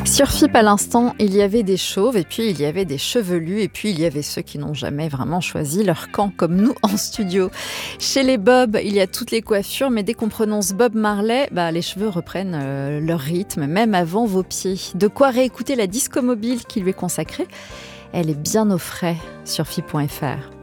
Sur FIP, à l'instant, il y avait des chauves, et puis il y avait des chevelus, et puis il y avait ceux qui n'ont jamais vraiment choisi leur camp, comme nous en studio. Chez les Bob, il y a toutes les coiffures, mais dès qu'on prononce Bob Marley, les cheveux reprennent leur rythme, même avant vos pieds. De quoi réécouter la disco mobile qui lui est consacrée. Elle est bien au frais sur FIP.fr.